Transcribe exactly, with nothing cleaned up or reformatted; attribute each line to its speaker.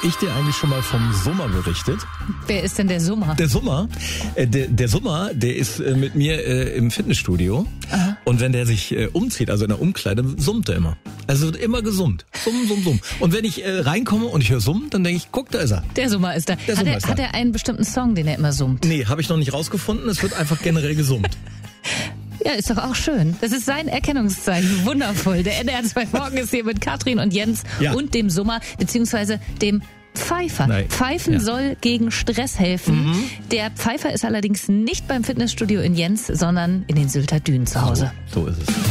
Speaker 1: ich dir eigentlich schon mal vom Summer berichtet?
Speaker 2: Wer ist denn der Summer?
Speaker 1: Der Summer, äh, der, der Summer, der ist äh, mit mir äh, im Fitnessstudio. Aha. Und wenn der sich äh, umzieht, also in der Umkleide, summt er immer. Also wird immer gesummt. Summ, summ, summ. Und wenn ich äh, reinkomme und ich höre Summen, dann denke ich, guck, da ist er.
Speaker 2: Der Summer ist da.
Speaker 1: Der
Speaker 2: hat,
Speaker 1: Summer
Speaker 2: er,
Speaker 1: ist da.
Speaker 2: hat er einen bestimmten Song, den er immer summt?
Speaker 1: Nee, habe ich noch nicht rausgefunden. Es wird einfach generell gesummt.
Speaker 2: Ja, ist doch auch schön. Das ist sein Erkennungszeichen. Wundervoll. Der N D R zwei Morgen ist hier mit Katrin und Jens
Speaker 1: ja.
Speaker 2: und dem Summer, beziehungsweise dem Pfeifer.
Speaker 1: Nein.
Speaker 2: Pfeifen
Speaker 1: ja.
Speaker 2: soll gegen Stress helfen. Mhm. Der Pfeifer ist allerdings nicht beim Fitnessstudio in Jens, sondern in den Sylter Dünen zu Hause.
Speaker 1: So, so ist es.